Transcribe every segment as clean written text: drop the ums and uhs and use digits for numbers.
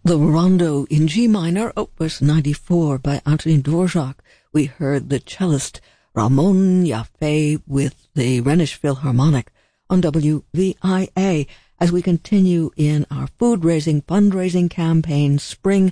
The Rondo in G minor, opus 94 by Antonin Dvorak. We heard the cellist Ramon Jaffe with the Rhenish Philharmonic on WVIA as we continue in our food-raising fundraising campaign, Spring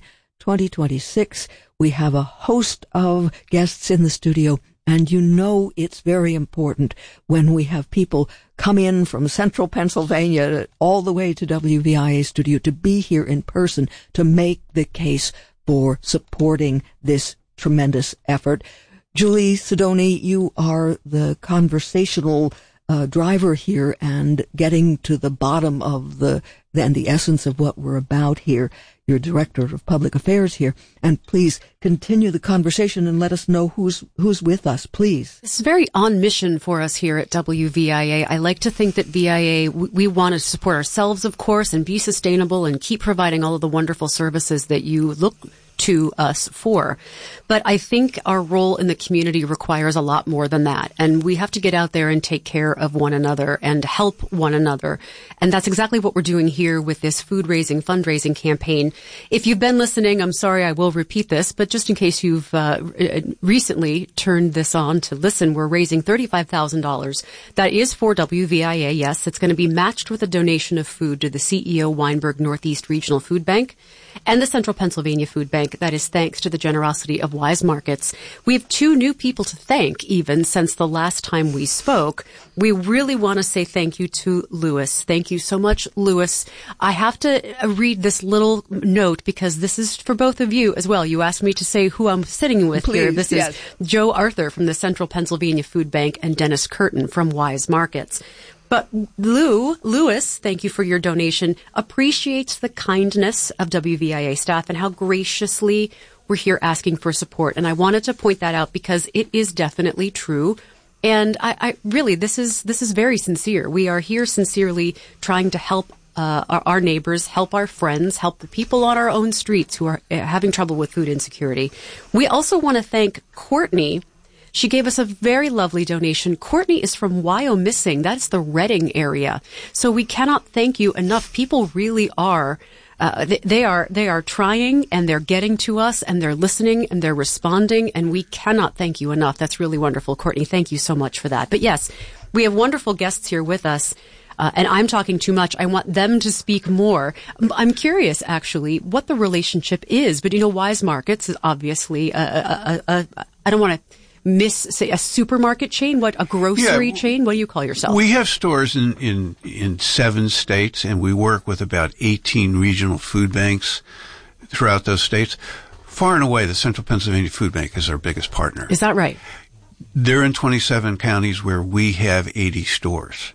2026. We have a host of guests in the studio, and you know it's very important when we have people come in from central Pennsylvania all the way to WVIA studio to be here in person to make the case for supporting this tremendous effort. Julie Sidoni, you are the conversational driver here and getting to the bottom of the essence of what we're about here. You're Director of Public Affairs here, and please continue the conversation and let us know who's with us, please. This is very on mission for us here at WVIA. I like to think that VIA, we want to support ourselves, of course, and be sustainable and keep providing all of the wonderful services that you look to us for. But I think our role in the community requires a lot more than that. And we have to get out there and take care of one another and help one another. And that's exactly what we're doing here with this food-raising, fundraising campaign. If you've been listening, I'm sorry, I will repeat this, but just in case you've recently turned this on to listen, we're raising $35,000. That is for WVIA, yes. It's going to be matched with a donation of food to the CEO Weinberg Northeast Regional Food Bank and the Central Pennsylvania Food Bank. That is thanks to the generosity of Wise Markets. We have 2 new people to thank even since the last time we spoke. We really want to say thank you to Lewis. Thank you so much, Lewis. I have to read this little note because this is for both of you as well. You asked me to say who I'm sitting with here. This is Joe Arthur from the Central Pennsylvania Food Bank and Dennis Curtin from Wise Markets. But Lewis, thank you for your donation, appreciates the kindness of WVIA staff and how graciously we're here asking for support. And I wanted to point that out because it is definitely true. And I really, this is very sincere. We are here sincerely trying to help our neighbors, help our friends, help the people on our own streets who are having trouble with food insecurity. We also want to thank Courtney. She gave us a very lovely donation. Courtney is from Wyomissing. That's the Reading area. So we cannot thank you enough. People really are, they are trying and they're getting to us and they're listening and they're responding and we cannot thank you enough. That's really wonderful. Courtney, thank you so much for that. But yes, we have wonderful guests here with us. And I'm talking too much. I want them to speak more. I'm curious, actually, what the relationship is. But, Wise Markets is obviously I don't want to say a supermarket chain, a grocery chain? What do you call yourself? We have stores in 7 states, and we work with about 18 regional food banks throughout those states. Far and away, the Central Pennsylvania Food Bank is our biggest partner. Is that right? They're in 27 counties where we have 80 stores.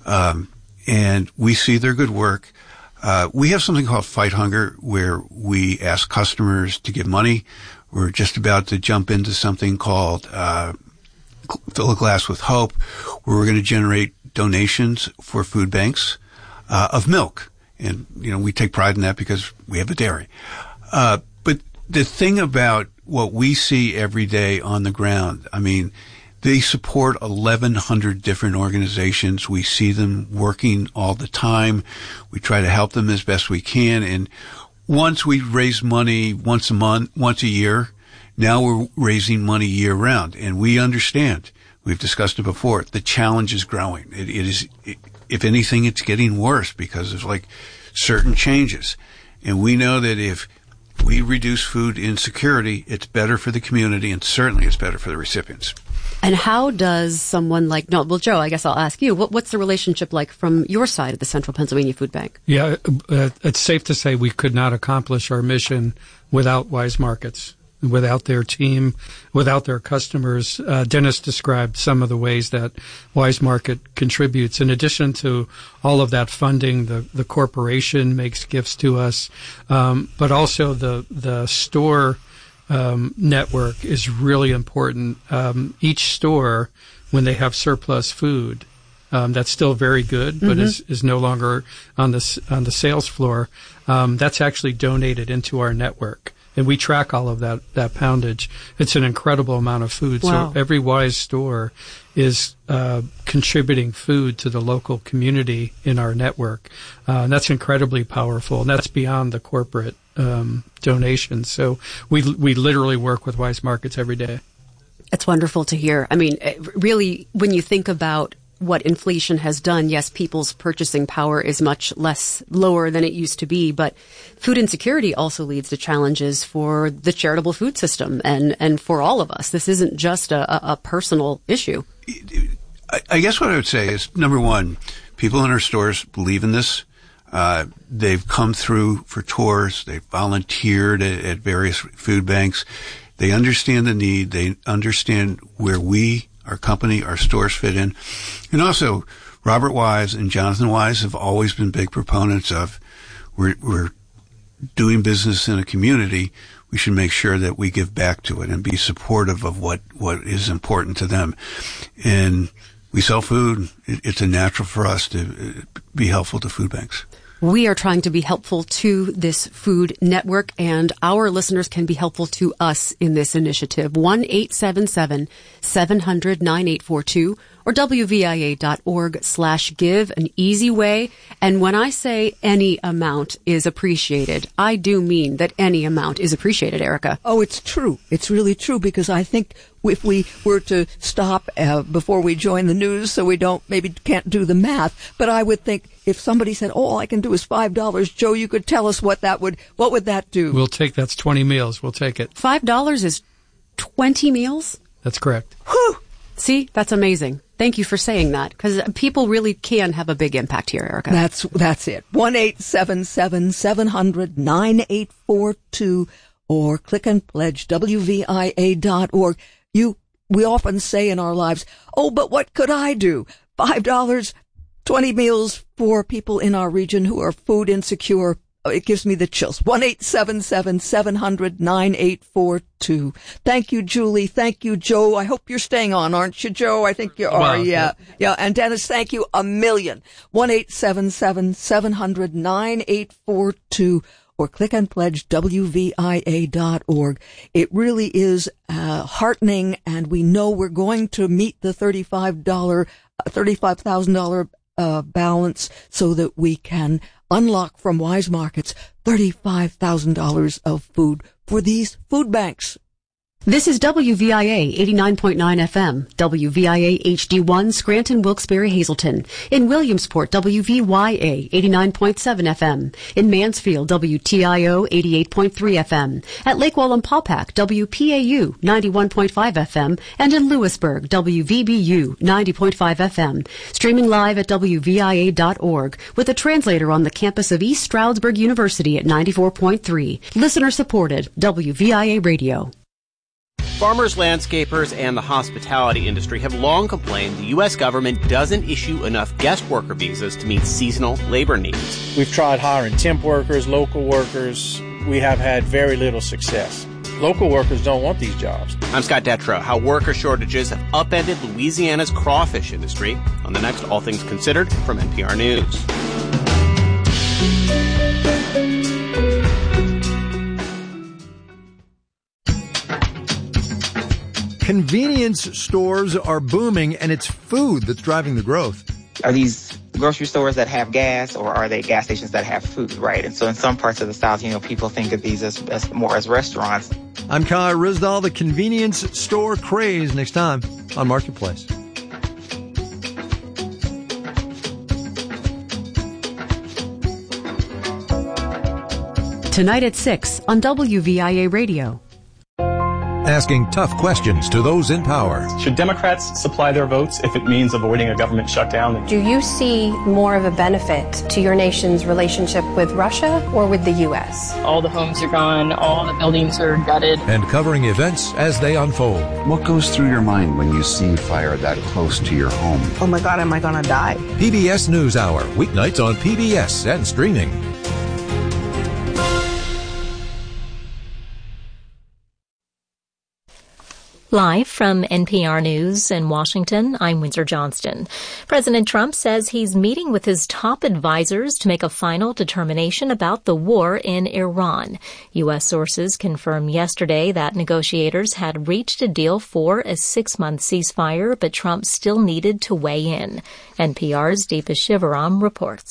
And we see their good work. We have something called Fight Hunger, where we ask customers to give money. We're just about to jump into something called Fill a Glass with Hope, where we're going to generate donations for food banks of milk. And, we take pride in that because we have a dairy. But the thing about what we see every day on the ground, they support 1,100 different organizations. We see them working all the time. We try to help them as best we can. And once we raise money once a month, once a year, now we're raising money year round. And we understand, we've discussed it before, the challenge is growing. It is, if anything, it's getting worse because of certain changes. And we know that if we reduce food insecurity, it's better for the community and certainly it's better for the recipients. And how does someone Joe, I guess I'll ask you, what's the relationship like from your side of the Central Pennsylvania Food Bank? Yeah, it's safe to say we could not accomplish our mission without Wise Markets, without their team, without their customers. Dennis described some of the ways that Wise Market contributes. In addition to all of that funding, the corporation makes gifts to us, but also the store network is really important. Each store, when they have surplus food, that's still very good, but is no longer on the sales floor. That's actually donated into our network, and we track all of that poundage. It's an incredible amount of food. Wow. So every Wise store is contributing food to the local community in our network. And that's incredibly powerful, and that's beyond the corporate donations. So we literally work with Wise Markets every day. It's wonderful to hear. I mean, really, when you think about what inflation has done, yes, people's purchasing power is much lower than it used to be, but food insecurity also leads to challenges for the charitable food system and for all of us. This isn't just a personal issue. I guess what I would say is, number one, people in our stores believe in this. They've come through for tours. They've volunteered at various food banks. They understand the need. They understand where our company, our stores fit in. And also, Robert Wise and Jonathan Wise have always been big proponents of we're doing business in a community. We should make sure that we give back to it and be supportive of what is important to them. And we sell food. It's a natural for us to be helpful to food banks. We are trying to be helpful to this food network, and our listeners can be helpful to us in this initiative. 1-877-700-9842 or WVIA.org/give, an easy way. And when I say any amount is appreciated, I do mean that any amount is appreciated, Erica. Oh, it's true. It's really true, because I think if we were to stop before we join the news, so we can't do the math, but I would think if somebody said, all I can do is $5, Joe, you could tell us what would that do? We'll take, that's 20 meals. We'll take it. $5 is 20 meals? That's correct. Whew! See, that's amazing. Thank you for saying that, because people really can have a big impact here, Erica. That's it. 1-877-700-9842 or click and pledge WVIA.org. We often say in our lives, oh, but what could I do? $5, 20 meals for people in our region who are food insecure. It gives me the chills. 1-877-700-9842. Thank you, Julie. Thank you, Joe. I hope you're staying on, aren't you, Joe? I think you are. Well, yeah. And Dennis, thank you a million. 1-877-700-9842 or click and pledge WVIA.org. It really is heartening, and we know we're going to meet the $35,000 balance so that we can unlock from Wise Markets $35,000 of food for these food banks. This is WVIA 89.9 FM, WVIA HD1, Scranton, Wilkes-Barre, Hazleton. In Williamsport, WVYA 89.7 FM. In Mansfield, WTIO 88.3 FM. At Lake Wallenpaupack, WPAU 91.5 FM. And in Lewisburg, WVBU 90.5 FM. Streaming live at WVIA.org with a translator on the campus of East Stroudsburg University at 94.3. Listener supported, WVIA Radio. Farmers, landscapers, and the hospitality industry have long complained the U.S. government doesn't issue enough guest worker visas to meet seasonal labor needs. We've tried hiring temp workers, local workers. We have had very little success. Local workers don't want these jobs. I'm Scott Detrow. How worker shortages have upended Louisiana's crawfish industry on the next All Things Considered from NPR News. Convenience stores are booming, and it's food that's driving the growth. Are these grocery stores that have gas, or are they gas stations that have food, right? And so in some parts of the South, people think of these as more as restaurants. I'm Kai Rizdal, the convenience store craze, next time on Marketplace. Tonight at 6 on WVIA Radio. Asking tough questions to those in power. Should Democrats supply their votes if it means avoiding a government shutdown? Do you see more of a benefit to your nation's relationship with Russia or with the U.S.? All the homes are gone, all the buildings are gutted. And covering events as they unfold. What goes through your mind when you see fire that close to your home? Oh my God, am I gonna die? PBS NewsHour, weeknights on PBS and streaming. Live from NPR News in Washington, I'm Windsor Johnston. President Trump says he's meeting with his top advisors to make a final determination about the war in Iran. U.S. sources confirmed yesterday that negotiators had reached a deal for a 6-month ceasefire, but Trump still needed to weigh in. NPR's Deepa Shivaram reports.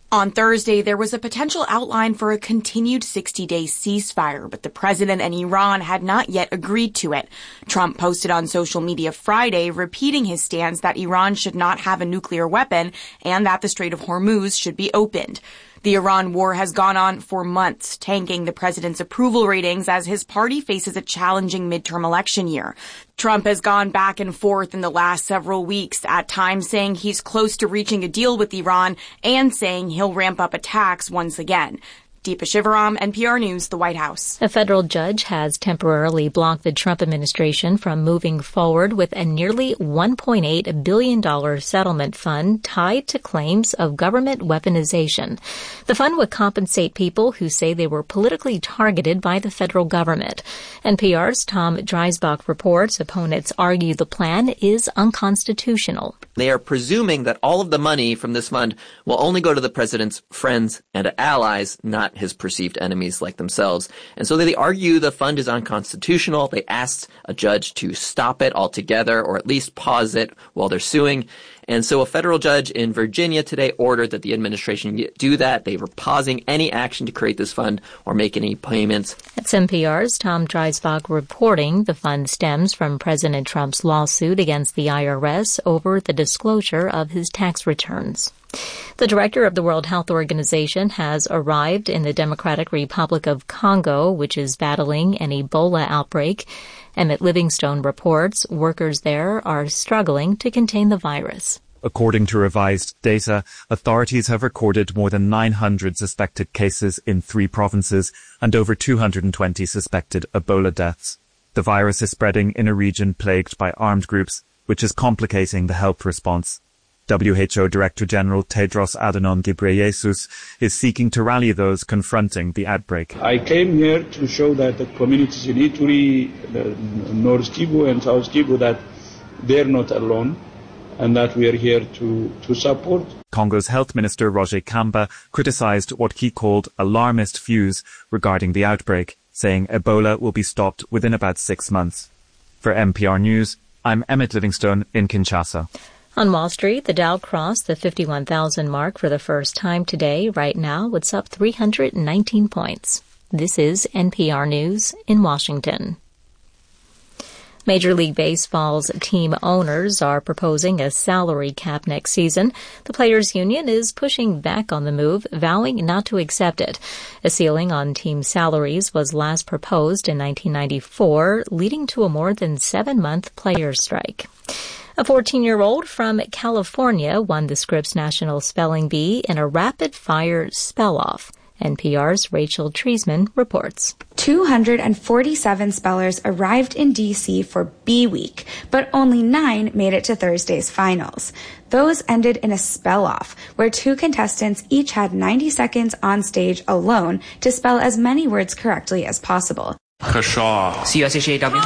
On Thursday, there was a potential outline for a continued 60-day ceasefire, but the president and Iran had not yet agreed to it. Trump posted on social media Friday, repeating his stance that Iran should not have a nuclear weapon and that the Strait of Hormuz should be opened. The Iran war has gone on for months, tanking the president's approval ratings as his party faces a challenging midterm election year. Trump has gone back and forth in the last several weeks, at times saying he's close to reaching a deal with Iran and saying he'll ramp up attacks once again. Deepa Shivaram, NPR News, the White House. A federal judge has temporarily blocked the Trump administration from moving forward with a nearly $1.8 billion settlement fund tied to claims of government weaponization. The fund would compensate people who say they were politically targeted by the federal government. NPR's Tom Dreisbach reports opponents argue the plan is unconstitutional. They are presuming that all of the money from this fund will only go to the president's friends and allies, not his perceived enemies like themselves. And so they argue the fund is unconstitutional. They asked a judge to stop it altogether or at least pause it while they're suing. And so a federal judge in Virginia today ordered that the administration do that. They were pausing any action to create this fund or make any payments. It's NPR's Tom Dreisbach reporting the fund stems from President Trump's lawsuit against the IRS over the disclosure of his tax returns. The director of the World Health Organization has arrived in the Democratic Republic of Congo, which is battling an Ebola outbreak. Emmett Livingstone reports workers there are struggling to contain the virus. According to revised data, authorities have recorded more than 900 suspected cases in 3 provinces and over 220 suspected Ebola deaths. The virus is spreading in a region plagued by armed groups, which is complicating the health response. WHO Director General Tedros Adhanom Ghebreyesus is seeking to rally those confronting the outbreak. I came here to show that the communities in Ituri, North Kivu and South Kivu, that they're not alone and that we are here to support. Congo's Health Minister Roger Kamba criticized what he called alarmist views regarding the outbreak, saying Ebola will be stopped within about 6 months. For NPR News, I'm Emmett Livingstone in Kinshasa. On Wall Street, the Dow crossed the 51,000 mark for the first time today. Right now, it's up 319 points. This is NPR News in Washington. Major League Baseball's team owners are proposing a salary cap next season. The Players Union is pushing back on the move, vowing not to accept it. A ceiling on team salaries was last proposed in 1994, leading to a more than 7-month players' strike. A 14-year-old from California won the Scripps National Spelling Bee in a rapid-fire spell-off. NPR's Rachel Treisman reports. 247 spellers arrived in D.C. for Bee Week, but only 9 made it to Thursday's finals. Those ended in a spell-off, where 2 contestants each had 90 seconds on stage alone to spell as many words correctly as possible. Kershaw. C-U-S-H-A-W.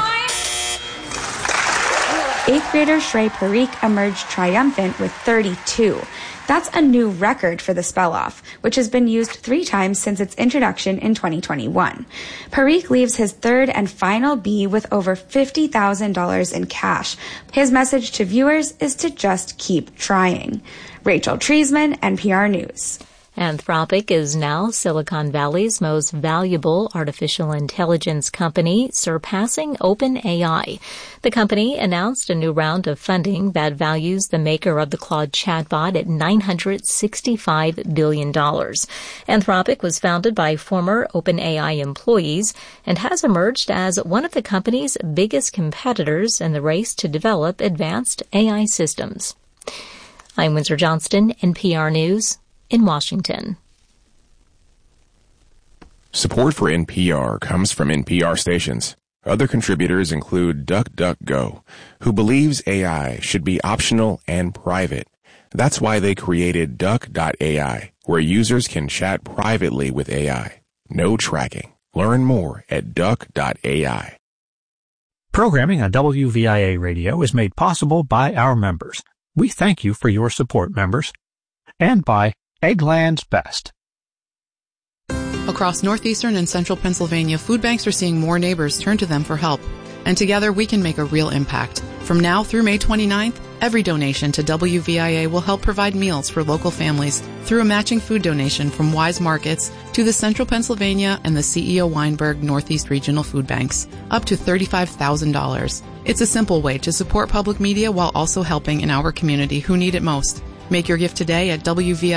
8th grader Shrey Parikh emerged triumphant with 32. That's a new record for the spell-off, which has been used 3 times since its introduction in 2021. Parikh leaves his 3rd and final bee with over $50,000 in cash. His message to viewers is to just keep trying. Rachel Treisman, NPR News. Anthropic is now Silicon Valley's most valuable artificial intelligence company, surpassing OpenAI. The company announced a new round of funding that values the maker of the Claude chatbot at $965 billion. Anthropic was founded by former OpenAI employees and has emerged as one of the company's biggest competitors in the race to develop advanced AI systems. I'm Windsor Johnston, NPR News in Washington. Support for NPR comes from NPR stations. Other contributors include DuckDuckGo, who believes AI should be optional and private. That's why they created Duck.ai, where users can chat privately with AI. No tracking. Learn more at Duck.ai. Programming on WVIA Radio is made possible by our members. We thank you for your support, members. And by Eggland's Best. Across northeastern and central Pennsylvania, food banks are seeing more neighbors turn to them for help. And together we can make a real impact. From now through May 29th, Every donation to WVIA will help provide meals for local families through a matching food donation from Wise Markets to the Central Pennsylvania and the CEO Weinberg Northeast Regional Food Banks, up to $35,000. It's a simple way to support public media while also helping in our community who need it most. Make your gift today at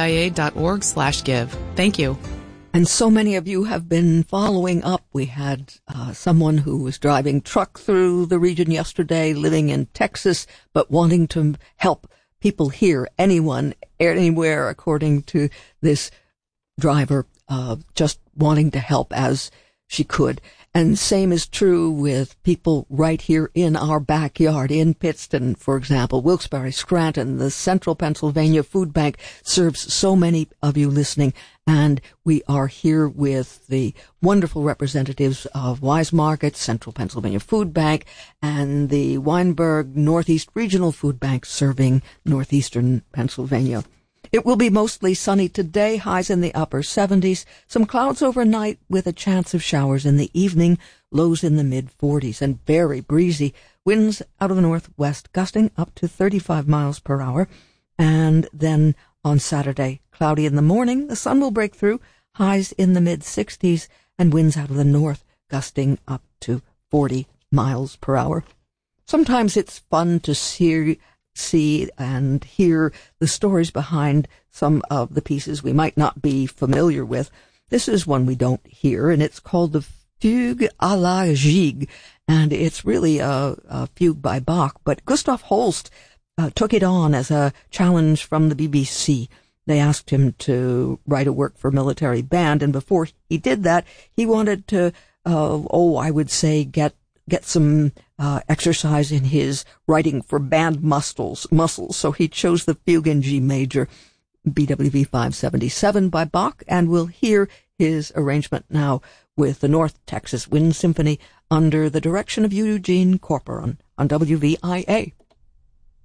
wvia.org/give. Thank you. And so many of you have been following up. We had someone who was driving truck through the region yesterday, living in Texas, but wanting to help people here, anyone, anywhere, according to this driver, just wanting to help as she could. And same is true with people right here in our backyard, in Pittston, for example, Wilkes-Barre, Scranton. The Central Pennsylvania Food Bank serves so many of you listening, and we are here with the wonderful representatives of Wise Markets, Central Pennsylvania Food Bank, and the Weinberg Northeast Regional Food Bank serving northeastern Pennsylvania. It will be mostly sunny today, highs in the upper 70s, some clouds overnight with a chance of showers in the evening, lows in the mid-40s, and very breezy. Winds out of the northwest gusting up to 35 miles per hour. And then on Saturday, cloudy in the morning, the sun will break through, highs in the mid-60s, and winds out of the north gusting up to 40 miles per hour. Sometimes it's fun to see and hear the stories behind some of the pieces we might not be familiar with. This is one we don't hear, and it's called the Fugue à la Gigue, and it's really a fugue by Bach, but Gustav Holst took it on as a challenge from the BBC. They asked him to write a work for military band, and before he did that, he wanted to, I would say, get some exercise in his writing for band muscles. So he chose the Fugue in G major, BWV 577 by Bach, and we'll hear his arrangement now with the North Texas Wind Symphony under the direction of Eugene Corporon on WVIA.